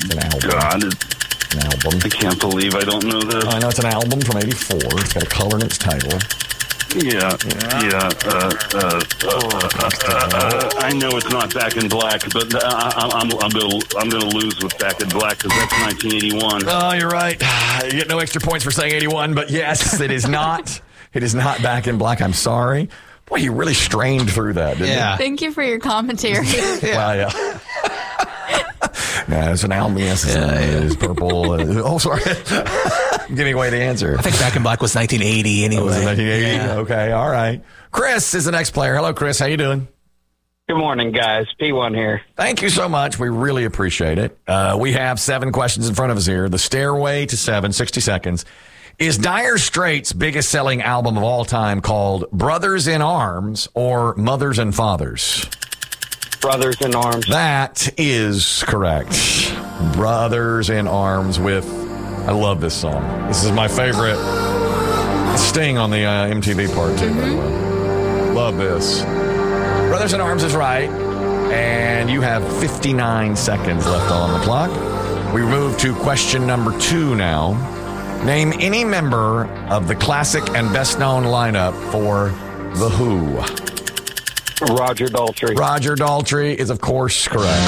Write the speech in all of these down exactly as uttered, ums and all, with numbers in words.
It's an album. God, it's An album. I can't believe I don't know this. I know it's an album from eighty-four. It's got a color in its title. Yeah, yeah. Uh, uh, uh, uh, uh, I know it's not Back in Black, but I, I'm, I'm gonna, I'm gonna lose with Back in Black because that's nineteen eighty-one. Oh, you're right. You get no extra points for saying eighty-one, but yes, it is not. It is not Back in Black. I'm sorry. Boy, you really strained through that, didn't Yeah. you? Thank you for your commentary. Well, yeah. Yeah, it's an album. Yes, it's, Yeah, uh, yeah. it's purple. Uh, oh, sorry. I'm giving away the answer. I think Back in Black was nineteen eighty anyway. Was it nineteen eighty? Yeah. Okay, all right. Chris is the next player. Hello, Chris. How you doing? Good morning, guys. P one here. Thank you so much. We really appreciate it. Uh, we have seven questions in front of us here. The Stairway to Seven, sixty seconds. Is Dire Straits' biggest selling album of all time called Brothers in Arms or Mothers and Fathers? Brothers in Arms. That is correct. Brothers in Arms with, I love this song. This is my favorite. Sting on the uh, M T V part, too, by the way. Love this. Brothers in Arms is right. And you have fifty-nine seconds left on the clock. We move to question number two now. Name any member of the classic and best-known lineup for The Who. Roger Daltrey. Roger Daltrey is, of course, correct.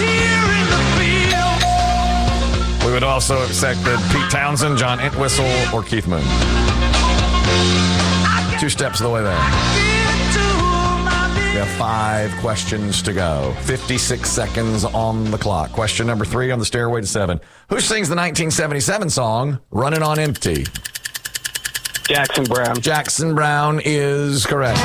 We would also have accepted Pete Townsend, John Entwistle, or Keith Moon. Two steps of the way there. We have five questions to go. fifty-six seconds on the clock. Question number three on the Stairway to Seven. Who sings the nineteen seventy-seven song, Running on Empty? Jackson Brown. Jackson Brown is correct.